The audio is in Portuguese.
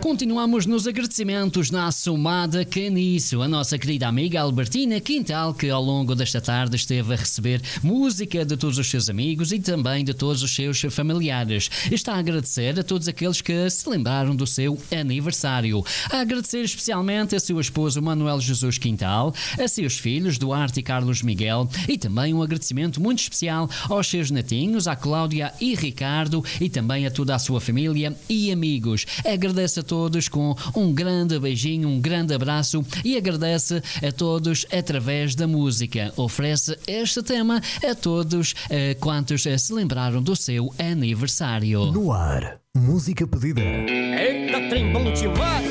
Continuamos nos agradecimentos na Assomada Caniço, a nossa querida amiga Albertina Quintal, que ao longo desta tarde esteve a receber música de todos os seus amigos e também de todos os seus familiares. Está a agradecer a todos aqueles que se lembraram do seu aniversário. A agradecer especialmente a seu esposo Manuel Jesus Quintal, a seus filhos Duarte e Carlos Miguel e também um agradecimento muito especial aos seus netinhos, a Cláudia e Ricardo e também a toda a sua família e amigos. Agradece a todos com um grande beijinho, um grande abraço e agradece a todos através da música. Oferece este tema a todos quantos se lembraram do seu aniversário. No ar, música pedida. Eita, trem bom demais!